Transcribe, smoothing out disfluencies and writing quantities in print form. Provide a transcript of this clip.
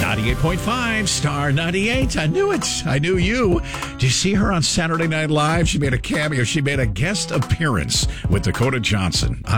98.5, Star 98. I knew it. I knew you. Did you see her on Saturday Night Live? She made a cameo. She made a guest appearance with Dakota Johnson. I don't